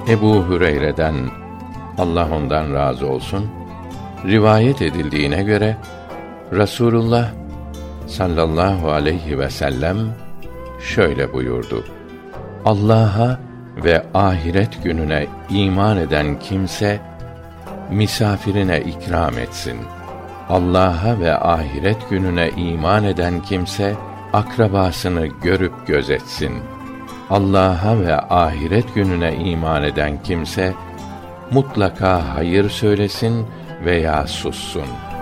Ebu Hüreyre'den, Allah ondan razı olsun, rivayet edildiğine göre Rasulullah sallallahu aleyhi ve sellem şöyle buyurdu: Allah'a ve ahiret gününe iman eden kimse misafirine ikram etsin. Allah'a ve ahiret gününe iman eden kimse akrabasını görüp gözetsin. Allah'a ve ahiret gününe iman eden kimse mutlaka hayır söylesin veya sussun.